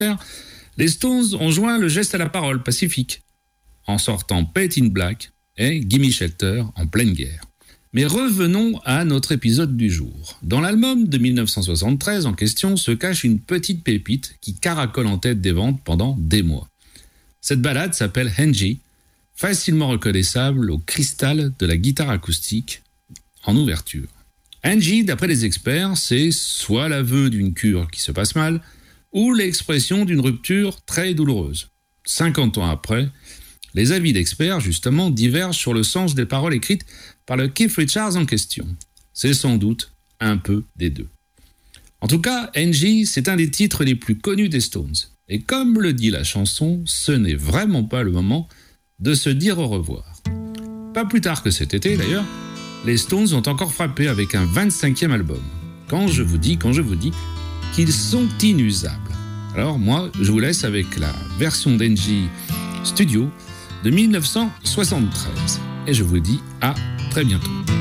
les Stones ont joint le geste à la parole pacifique, en sortant Paint in Black et Gimme Shelter en pleine guerre. Mais revenons à notre épisode du jour. Dans l'album de 1973 en question se cache une petite pépite qui caracole en tête des ventes pendant des mois. Cette ballade s'appelle Angie, facilement reconnaissable au cristal de la guitare acoustique en ouverture. Angie, d'après les experts, c'est soit l'aveu d'une cure qui se passe mal, ou l'expression d'une rupture très douloureuse. 50 ans après, les avis d'experts, justement, divergent sur le sens des paroles écrites par le Keith Richards en question. C'est sans doute un peu des deux. En tout cas, Angie, c'est un des titres les plus connus des Stones. Et comme le dit la chanson, ce n'est vraiment pas le moment de se dire au revoir. Pas plus tard que cet été, d'ailleurs, les Stones ont encore frappé avec un 25e album. Quand je vous dis qu'ils sont inusables. Alors moi, je vous laisse avec la version d'Angie Studio de 1973. Et je vous dis à très bientôt.